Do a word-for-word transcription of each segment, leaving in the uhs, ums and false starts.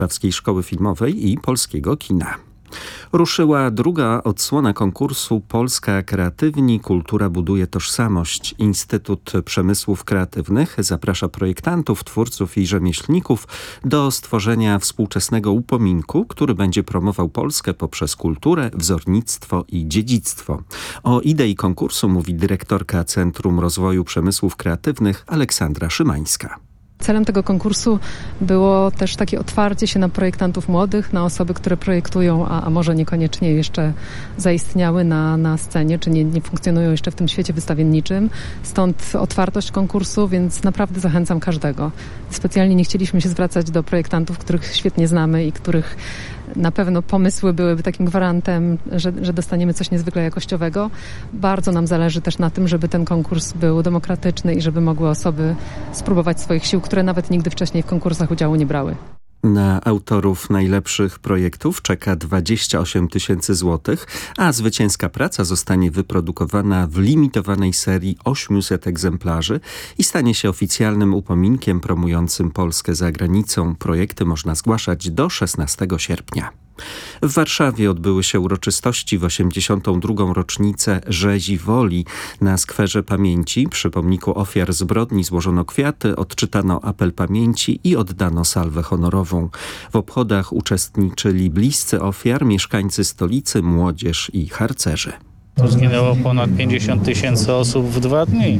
Warszawskiej Szkoły Filmowej i Polskiego Kina. Ruszyła druga odsłona konkursu Polska Kreatywni. Kultura buduje tożsamość. Instytut Przemysłów Kreatywnych zaprasza projektantów, twórców i rzemieślników do stworzenia współczesnego upominku, który będzie promował Polskę poprzez kulturę, wzornictwo i dziedzictwo. O idei konkursu mówi dyrektorka Centrum Rozwoju Przemysłów Kreatywnych Aleksandra Szymańska. Celem tego konkursu było też takie otwarcie się na projektantów młodych, na osoby, które projektują, a, a może niekoniecznie jeszcze zaistniały na, na scenie, czy nie, nie funkcjonują jeszcze w tym świecie wystawienniczym. Stąd otwartość konkursu, więc naprawdę zachęcam każdego. Specjalnie nie chcieliśmy się zwracać do projektantów, których świetnie znamy i których na pewno pomysły byłyby takim gwarantem, że, że dostaniemy coś niezwykle jakościowego. Bardzo nam zależy też na tym, żeby ten konkurs był demokratyczny i żeby mogły osoby spróbować swoich sił, które nawet nigdy wcześniej w konkursach udziału nie brały. Na autorów najlepszych projektów czeka dwadzieścia osiem tysięcy złotych, a zwycięska praca zostanie wyprodukowana w limitowanej serii ośmiuset egzemplarzy i stanie się oficjalnym upominkiem promującym Polskę za granicą. Projekty można zgłaszać do szesnastego sierpnia. W Warszawie odbyły się uroczystości w osiemdziesiątą drugą rocznicę Rzezi Woli. Na Skwerze Pamięci przy pomniku ofiar zbrodni złożono kwiaty, odczytano apel pamięci i oddano salwę honorową. W obchodach uczestniczyli bliscy ofiar, mieszkańcy stolicy, młodzież i harcerze. Zginęło ponad pięćdziesiąt tysięcy osób w dwa dni.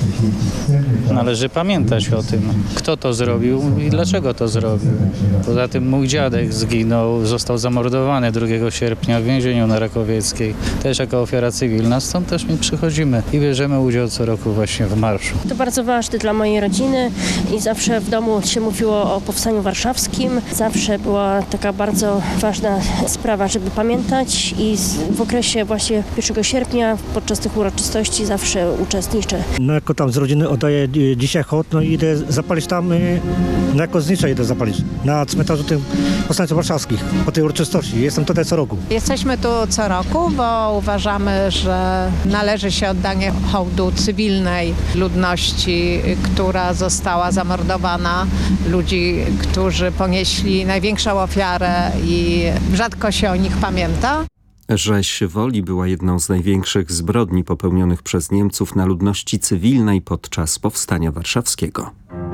Należy pamiętać o tym, kto to zrobił i dlaczego to zrobił. Poza tym mój dziadek zginął, został zamordowany drugiego sierpnia w więzieniu na Rakowieckiej, też jako ofiara cywilna, stąd też my przychodzimy i bierzemy udział co roku właśnie w marszu. To bardzo ważne dla mojej rodziny i zawsze w domu się mówiło o Powstaniu Warszawskim. Zawsze była taka bardzo ważna sprawa, żeby pamiętać i w okresie właśnie pierwszego sierpnia podczas tych uroczystości zawsze uczestniczę. No jako tam z rodziny oddaję dzisiaj hołd, no i idę zapalić tam, no jako znicza idę zapalić na cmentarzu tym powstańców warszawskich po tej uroczystości. Jestem tutaj co roku. Jesteśmy tu co roku, bo uważamy, że należy się oddanie hołdu cywilnej ludności, która została zamordowana, ludzi, którzy ponieśli największą ofiarę i rzadko się o nich pamięta. Rzeź Woli była jedną z największych zbrodni popełnionych przez Niemców na ludności cywilnej podczas Powstania Warszawskiego.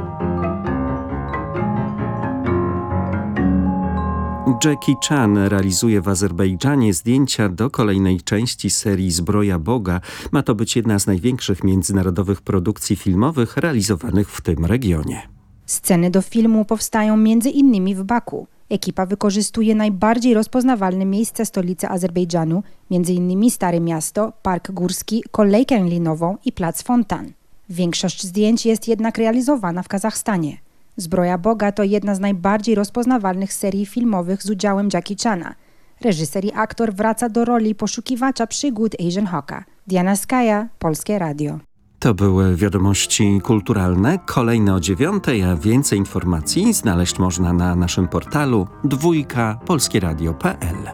Jackie Chan realizuje w Azerbejdżanie zdjęcia do kolejnej części serii Zbroja Boga. Ma to być jedna z największych międzynarodowych produkcji filmowych realizowanych w tym regionie. Sceny do filmu powstają między innymi w Baku. Ekipa wykorzystuje najbardziej rozpoznawalne miejsca stolicy Azerbejdżanu, m.in. Stare Miasto, Park Górski, Kolejkę Linową i Plac Fontan. Większość zdjęć jest jednak realizowana w Kazachstanie. Zbroja Boga to jedna z najbardziej rozpoznawalnych serii filmowych z udziałem Jackie Chana. Reżyser i aktor wraca do roli poszukiwacza przygód Asian Hawka. Diana Skaja, Polskie Radio. To były wiadomości kulturalne. Kolejne o dziewiątej, a więcej informacji znaleźć można na naszym portalu dwójka polskieradio kropka p l.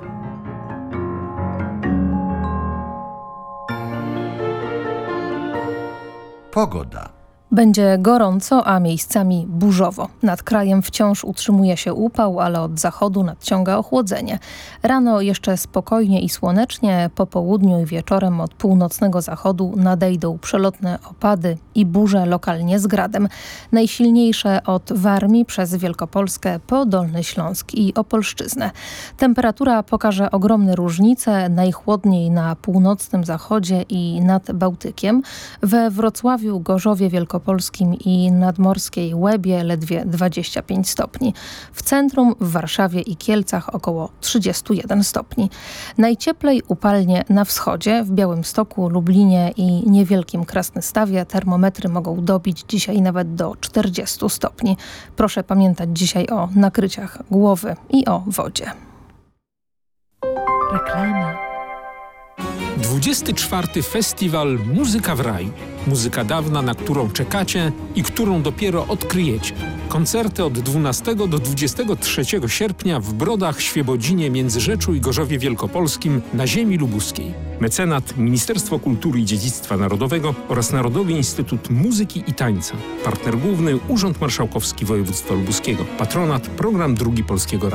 Pogoda. Będzie gorąco, a miejscami burzowo. Nad krajem wciąż utrzymuje się upał, ale od zachodu nadciąga ochłodzenie. Rano jeszcze spokojnie i słonecznie, po południu i wieczorem od północnego zachodu nadejdą przelotne opady i burze lokalnie z gradem. Najsilniejsze od Warmii przez Wielkopolskę po Dolny Śląsk i Opolszczyznę. Temperatura pokaże ogromne różnice, najchłodniej na północnym zachodzie i nad Bałtykiem. We Wrocławiu, Gorzowie Wielkopolskim i nadmorskiej Łebie ledwie dwadzieścia pięć stopni. W centrum, w Warszawie i Kielcach około trzydzieści jeden stopni. Najcieplej upalnie na wschodzie, w Białymstoku, Lublinie i niewielkim Krasnystawie termometry mogą dobić dzisiaj nawet do czterdziestu stopni. Proszę pamiętać dzisiaj o nakryciach głowy i o wodzie. Reklama. dwudziesty czwarty Festiwal Muzyka w Raju. Muzyka dawna, na którą czekacie i którą dopiero odkryjecie. Koncerty od dwunastego do dwudziestego trzeciego sierpnia w Brodach, Świebodzinie, Międzyrzeczu i Gorzowie Wielkopolskim na ziemi lubuskiej. Mecenat Ministerstwo Kultury i Dziedzictwa Narodowego oraz Narodowy Instytut Muzyki i Tańca. Partner główny Urząd Marszałkowski Województwa Lubuskiego. Patronat Program Drugi Polskiego Radia.